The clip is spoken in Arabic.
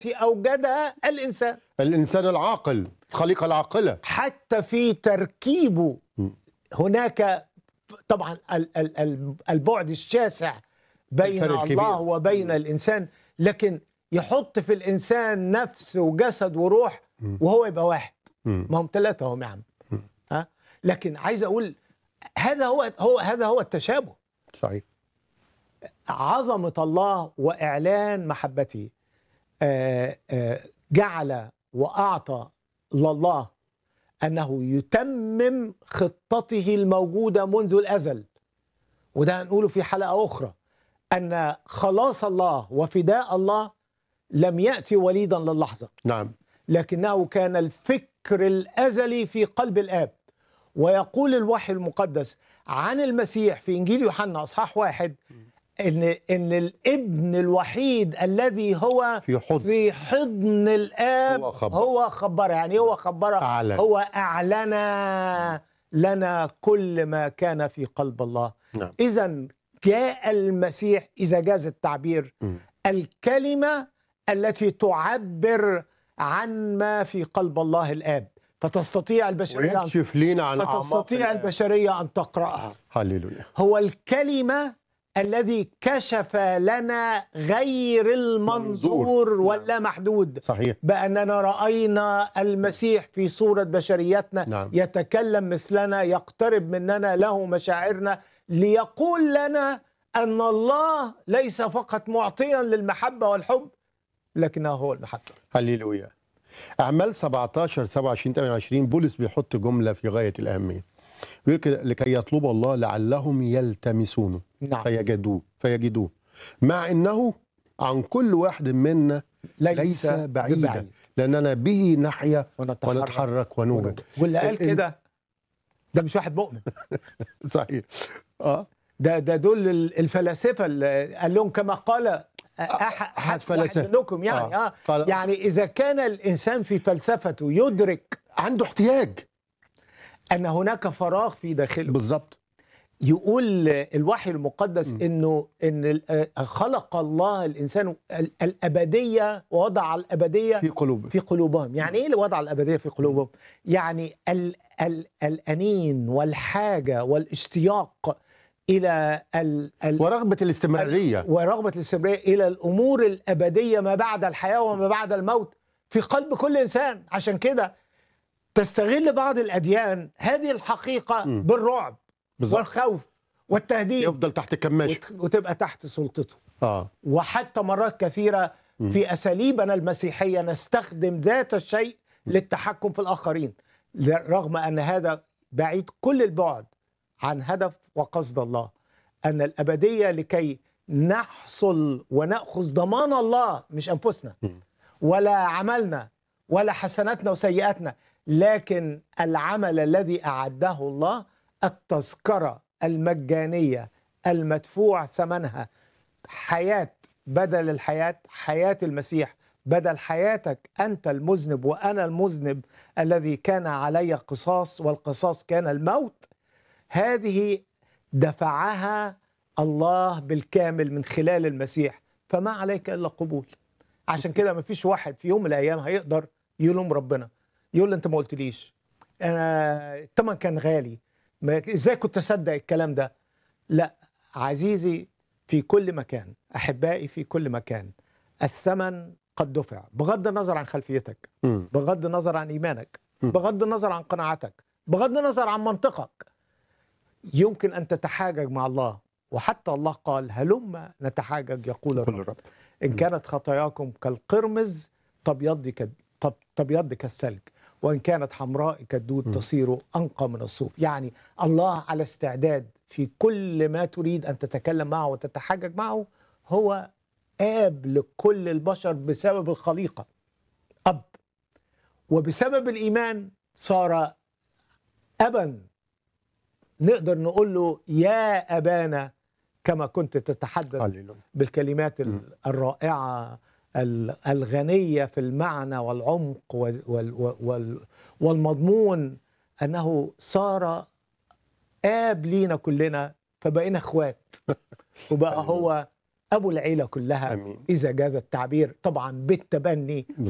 أوجدها الإنسان. الإنسان العاقل، الخليقة العاقلة. حتى في تركيبه هناك طبعا البعد الشاسع بين الله وبين الإنسان، لكن يحط في الإنسان نفس وجسد وروح وهو يبقى واحد. ما هم ثلاثة هم يا عم. ها؟ لكن عايز أقول هذا هو التشابه. صحيح. عظمة الله وإعلان محبته جعل وأعطى لله أنه يتمم خطته الموجودة منذ الأزل. وده هنقوله في حلقة أخرى، أن خلاص الله وفداء الله لم يأتي وليدا للحظة. نعم. لكنه كان الفكر الأزلي في قلب الآب. ويقول الوحي المقدس عن المسيح في إنجيل يوحنا أصحاح 1 إن الابن الوحيد الذي هو في حضن الآب هو خبر، يعني هو خبر، هو أعلن لنا كل ما كان في قلب الله. نعم. إذن جاء المسيح، إذا جاز التعبير، الكلمة التي تعبر عن ما في قلب الله الآب، فتستطيع البشرية أن تقرأها. هللويا. هو الكلمة الذي كشف لنا غير المنظور واللا محدود. صحيح. بأننا رأينا المسيح في صورة بشريتنا. نعم. يتكلم مثلنا، يقترب مننا، له مشاعرنا، ليقول لنا أن الله ليس فقط معطيا للمحبة والحب، لكنه هو المحبة. هللويا. أعمال 17-27-28 بولس بيحط جملة في غاية الأهمية، يقول لكي يطلب الله لعلهم يلتمسونه. نعم. فيجدوه مع أنه عن كل واحد منا ليس بعيدا، لأننا به نحيا ونتحرك ونوجد. واللي قال كده ده مش واحد مؤمن. صحيح. ده دول الفلاسفة اللي قال لهم كما قال أحد منكم، يعني يعني إذا كان الإنسان في فلسفته يدرك عنده احتياج أن هناك فراغ في داخله. بالضبط. يقول الوحي المقدس إن خلق الله الإنسان الأبدية ووضع الأبدية في قلوبهم. يعني إيه اللي وضع الأبدية في قلوبهم؟ يعني الأنين والحاجة والاشتياق إلى ورغبة الاستمرارية إلى الأمور الأبدية ما بعد الحياة وما بعد الموت في قلب كل إنسان. عشان كده تستغل بعض الأديان هذه الحقيقة بالرعب والخوف والتهديد، يفضل تحت كماشه وتبقى تحت سلطته. وحتى مرات كثيرة في أساليبنا المسيحية نستخدم ذات الشيء للتحكم في الآخرين، رغم أن هذا بعيد كل البعد عن هدف وقصد الله. أن الأبدية لكي نحصل ونأخذ ضمان الله، مش أنفسنا ولا عملنا ولا حسناتنا وسيئاتنا، لكن العمل الذي أعده الله، التذكرة المجانية المدفوع ثمنها، حياة بدل الحياة، حياة المسيح بدل حياتك أنت المذنب وأنا المذنب الذي كان علي قصاص، والقصاص كان الموت. هذه دفعها الله بالكامل من خلال المسيح، فما عليك إلا قبول. عشان كده ما فيش واحد في يوم من الأيام هيقدر يلوم ربنا، يقول له أنت ما قلتليش، أنا الثمن كان غالي، إزاي كنت أصدق الكلام ده؟ لا عزيزي، في كل مكان، أحبائي في كل مكان، الثمن قد دفع، بغض النظر عن خلفيتك، بغض النظر عن إيمانك، بغض النظر عن قناعتك، بغض النظر عن منطقك. يمكن أن تتحاجج مع الله، وحتى الله قال هلما نتحاجج يقول الرب إن كانت خطاياكم كالقرمز تبيض كالثلج، وإن كانت حمراء كالدود تصير أنقى من الصوف. يعني الله على استعداد في كل ما تريد أن تتكلم معه وتتحاجج معه. هو آب لكل البشر بسبب الخليقة، أب، وبسبب الإيمان صار أبا. نقدر نقول له يا أبانا كما كنت تتحدث بالكلمات الرائعة الغنية في المعنى والعمق والمضمون، أنه صار آب لينا كلنا، فبقينا أخوات. وبقى هو أبو العيلة كلها، آمين. إذا جاز التعبير، طبعا بالتبني